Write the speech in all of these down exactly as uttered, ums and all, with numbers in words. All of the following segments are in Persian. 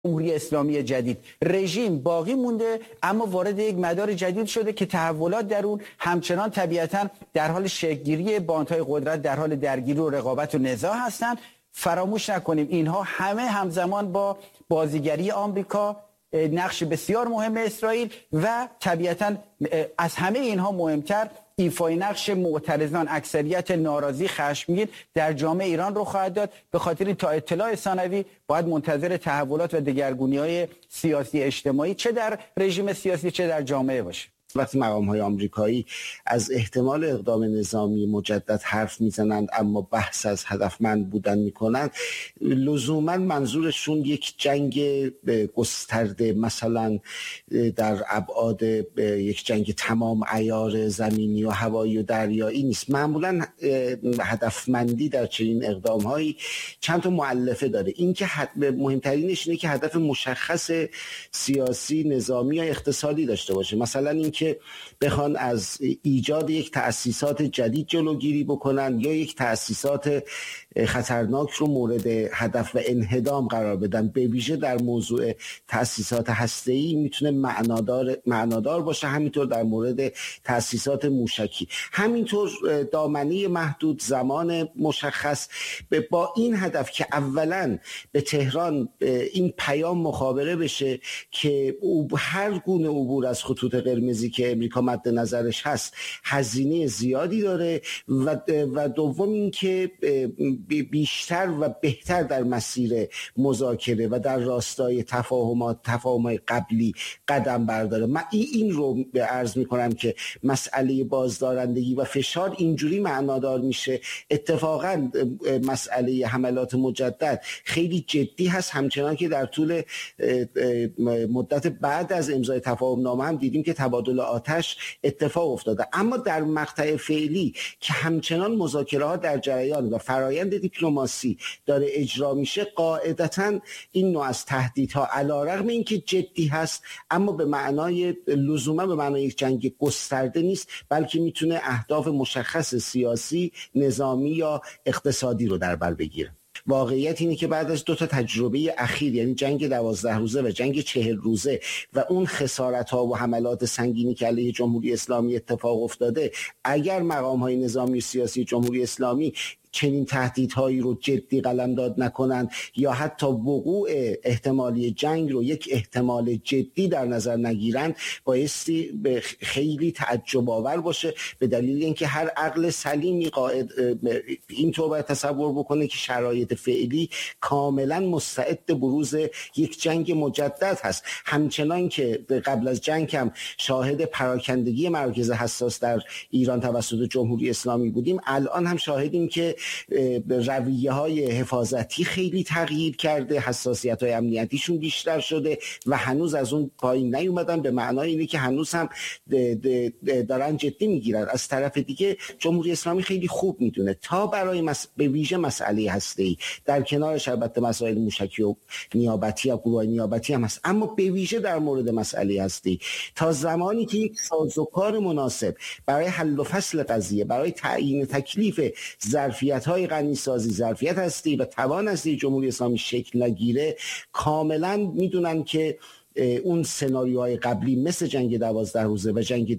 جمهوری اسلامی جدید رژیم باقی مونده، اما وارد یک مدار جدید شده که تحولات در اون همچنان طبیعتاً در حال شکل‌گیری، باندهای قدرت در حال درگیری و رقابت و نزاع هستند. فراموش نکنیم اینها همه همزمان با بازیگری آمریکا، نقش بسیار مهم اسرائیل و طبیعتاً از همه اینها مهمتر ایفای نقش معترضان، اکثریت ناراضی خشمگین در جامعه ایران رو خواهد داد. به خاطر این تا اطلاع ثانوی باید منتظر تحولات و دگرگونی‌های سیاسی اجتماعی چه در رژیم سیاسی چه در جامعه باشه. وقتی مقام‌های آمریکایی از احتمال اقدام نظامی مجدد حرف میزنند اما بحث از هدفمند بودن میکنند، لزوما منظورشون یک جنگ گسترده مثلا در ابعاد یک جنگ تمام عیار زمینی و هوایی و دریایی نیست. معمولا هدفمندی در چنین اقدام‌هایی چند تا مؤلفه داره. این که مهمترینش اینه که هدف مشخص سیاسی، نظامی یا اقتصادی داشته باشه. مثلا این که بخوان از ایجاد یک تأسیسات جدید جلوگیری بکنن یا یک تأسیسات خطرناک رو مورد هدف و انهدام قرار بدن. به ویژه در موضوع تأسیسات هسته‌ای میتونه معنادار معنادار باشه، همینطور در مورد تأسیسات موشکی، همینطور دامنه محدود، زمان مشخص، با این هدف که اولا به تهران این پیام مخابره بشه که هر گونه عبور از خطوط قرمزی که امریکا مد نظرش هست هزینه زیادی داره و و دوم این که بیشتر و بهتر در مسیر مذاکره و در راستای تفاهمات تفاهمات قبلی قدم برداره. من این رو عرض میکنم که مسئله بازدارندگی و فشار اینجوری معنادار میشه. اتفاقا مسئله حملات مجدد خیلی جدی هست، همچنان که در طول مدت بعد از امضای تفاهم نامه هم دیدیم که تبادل آتش اتفاق افتاده. اما در مقطع فعلی که همچنان مذاکره ها در جریان و فرایند دیپلماسی داره اجرا میشه، قاعدتاً این نوع از تهدیدها علیرغم اینکه جدی هست اما به معنای لزوما به معنای یک جنگ گسترده نیست، بلکه میتونه اهداف مشخص سیاسی، نظامی یا اقتصادی رو در بر بگیره. واقعیت اینه که بعد از دو تا تجربه اخیر، یعنی جنگ دوازده روزه و جنگ چهل روزه و اون خسارت‌ها و حملات سنگینی که علیه جمهوری اسلامی اتفاق افتاده، اگر مقام‌های نظامی و سیاسی جمهوری اسلامی چنین تهدیدهایی رو جدی قلمداد نکنند یا حتی وقوع احتمالی جنگ رو یک احتمال جدی در نظر نگیرند، بایستی خیلی تعجب آور باشه، به دلیل اینکه هر عقل سلیمی قاعد اینطور باید تصور بکنه که شرایط فعلی کاملا مستعد بروز یک جنگ مجدد هست. همچنان که قبل از جنگ هم شاهد پراکندگی مراکز حساس در ایران توسط جمهوری اسلامی بودیم، الان هم شاهدیم که رویه های حفاظتی خیلی تغییر کرده، حساسیت های امنیتیشون بیشتر شده و هنوز از اون پایین نیومدن، به معنای اینه که هنوز هم دارن جدی میگیرن. از طرف دیگه جمهوری اسلامی خیلی خوب میدونه تا برای مس... به ویژه مسئله هسته‌ای، در کنارش البته مسائل موشکی و نیابتی یا قوای نیابتی هم هست، اما به ویژه در مورد مسئله هسته‌ای تا زمانی که یک سازوکار مناسب برای حل و فصل قضیه، برای تعیین تکلیف ظرفیت های غنیسازی، ظرفیت هستی و توان هستی جمهوری اسلامی شکل نگیره، کاملا میدونن که اون سناریوهای قبلی مثل جنگ دوازده روزه و جنگ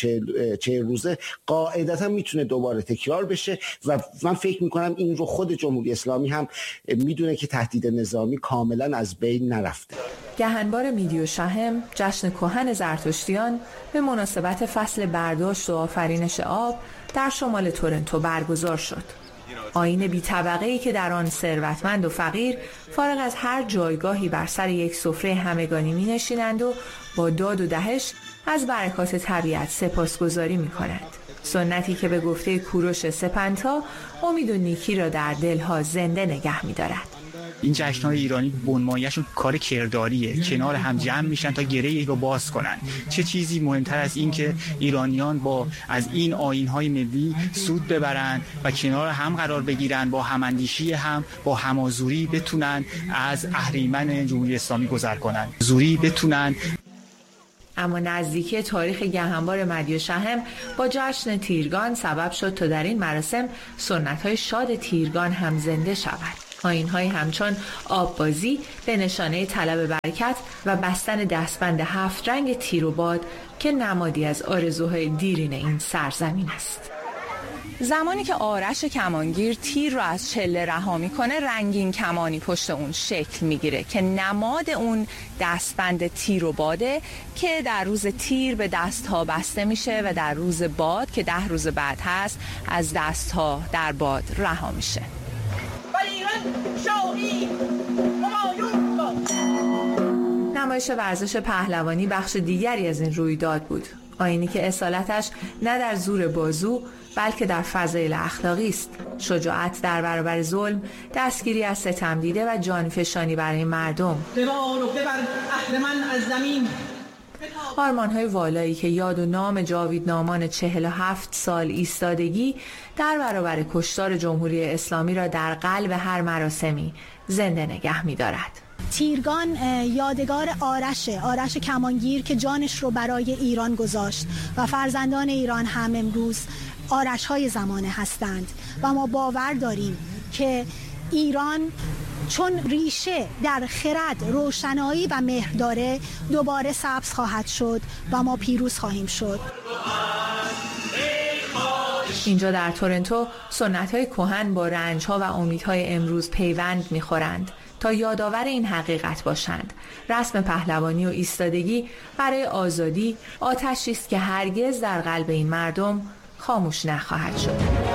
چهل روزه قاعدتا میتونه دوباره تکرار بشه و من فکر میکنم این رو خود جمهوری اسلامی هم میدونه که تهدید نظامی کاملا از بین نرفته. گهنبار میدی و شهم، جشن کهن زرتشتیان به مناسبت فصل برداشت و آفرینش آب در شمال تورنتو برگزار شد. آیین بی طبقه‌ای که در آن ثروتمند و فقیر فارغ از هر جایگاهی بر سر یک سفره همگانی می‌نشینند و با داد و دهش از برکات طبیعت سپاسگزاری می‌کنند. سنتی که به گفته کوروش سپنتا امید و نیکی را در دلها زنده نگه می‌دارد. این جشن‌های ایرانی بنمایه‌شون کار کرداریه، کنار هم جمع میشن تا گره‌ای رو باز کنن. چه چیزی مهمتر از این که ایرانیان با از این آیین‌های ملی سود ببرن و کنار هم قرار بگیرن، با هماندیشی هم، با همازوری بتونن از اهریمن جمهوری اسلامی گذر کنن، زوری بتونن. اما نزدیکی تاریخ گهنبار مدی و شهم با جشن تیرگان سبب شد تا در این مراسم سنت‌های شاد تیرگان هم زنده شود. آیین‌های همچون آببازی به نشانه طلب برکت و بستن دستبند هفت رنگ تیر و باد که نمادی از آرزوهای دیرین این سرزمین است. زمانی که آرش کمانگیر تیر رو از چله رها میکنه، رنگین کمانی پشت اون شکل میگیره که نماد اون دستبند تیر و باده که در روز تیر به دستها بسته میشه و در روز باد که ده روز بعد هست از دستها در باد رها میشه. نمایش ورزش پهلوانی بخش دیگری از این رویداد بود. آیینی که اصالتش نه در زور بازو بلکه در فضایل اخلاقی است. شجاعت در برابر ظلم، دستگیری از ستم دیده و جانفشانی برای مردم. آرمان‌های والایی که یاد و نام جاویدنامان چهل و هفت سال ایستادگی در برابر کشتار جمهوری اسلامی را در قلب هر مراسمی زنده نگه می‌دارد. تیرگان یادگار آرشه، آرش کمانگیر که جانش رو برای ایران گذاشت و فرزندان ایران هم امروز آرش های زمانه هستند و ما باور داریم که ایران چون ریشه در خرد، روشنایی و مهر داره دوباره سبز خواهد شد و ما پیروز خواهیم شد. اینجا در تورنتو سنت‌های کهن با رنج‌ها و امیدهای امروز پیوند می‌خورند تا یادآور این حقیقت باشند. رسم پهلوانی و ایستادگی برای آزادی آتشی است که هرگز در قلب این مردم خاموش نخواهد شد.